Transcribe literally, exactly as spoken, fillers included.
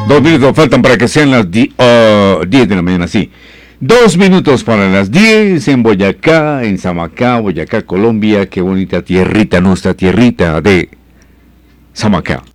Dos minutos faltan para que sean las diez de la mañana, sí. Dos minutos para las diez en Boyacá, en Samacá, Boyacá, Colombia. Qué bonita tierrita, nuestra tierrita de Samacá.